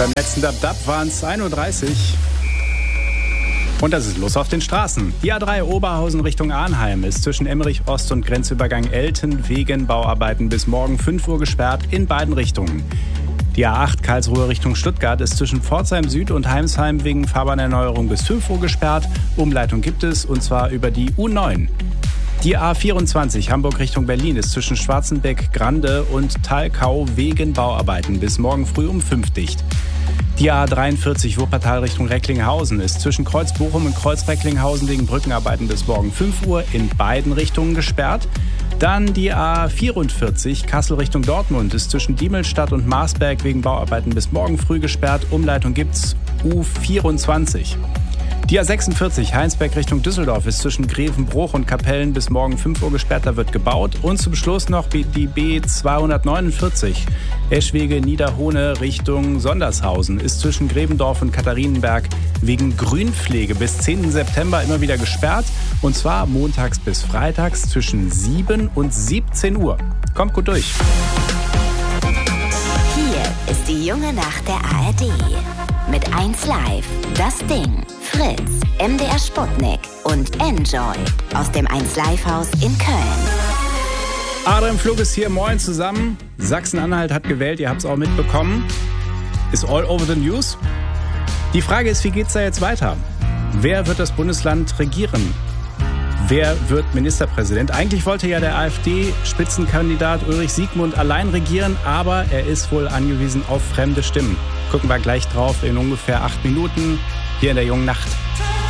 Beim letzten Dab waren es 1.30 Uhr. Und das ist los auf den Straßen. Die A3 Oberhausen Richtung Arnheim ist zwischen Emmerich Ost und Grenzübergang Elten wegen Bauarbeiten bis morgen 5 Uhr gesperrt in beiden Richtungen. Die A8 Karlsruhe Richtung Stuttgart ist zwischen Pforzheim Süd und Heimsheim wegen Fahrbahnerneuerung bis 5 Uhr gesperrt. Umleitung gibt es, und zwar über die U9. Die A24 Hamburg Richtung Berlin ist zwischen Schwarzenbeck, Grande und Thalkau wegen Bauarbeiten bis morgen früh um 5 dicht. Die A43 Wuppertal Richtung Recklinghausen ist zwischen Kreuz Bochum und Kreuz Recklinghausen wegen Brückenarbeiten bis morgen 5 Uhr in beiden Richtungen gesperrt. Dann die A44 Kassel Richtung Dortmund ist zwischen Diemelstadt und Marsberg wegen Bauarbeiten bis morgen früh gesperrt. Umleitung gibt's U24. Die A46 Heinsberg Richtung Düsseldorf ist zwischen Grevenbruch und Kapellen bis morgen 5 Uhr gesperrt, da wird gebaut. Und zum Schluss noch die B249 Eschwege Niederhohne Richtung Sondershausen ist zwischen Gräbendorf und Katharinenberg wegen Grünpflege bis 10. September immer wieder gesperrt. Und zwar montags bis freitags zwischen 7 und 17 Uhr. Kommt gut durch. Hier ist die junge Nacht der ARD. Mit 1 Live, das Ding, Fritz, MDR Sputnik und Enjoy aus dem 1 Live Haus in Köln. Adrian Flug ist hier, moin zusammen. Sachsen-Anhalt hat gewählt, ihr habt es auch mitbekommen. Ist all over the news. Die Frage ist, wie geht's da jetzt weiter? Wer wird das Bundesland regieren? Wer wird Ministerpräsident? Eigentlich wollte ja der AfD-Spitzenkandidat Ulrich Siegmund allein regieren, aber er ist wohl angewiesen auf fremde Stimmen. Gucken wir gleich drauf in ungefähr 8 Minuten hier in der jungen Nacht.